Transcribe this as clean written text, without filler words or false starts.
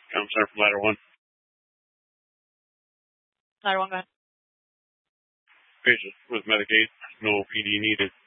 Comm Center from Ladder 1. Ladder 1, go ahead. Patient with Medicaid. No PD needed.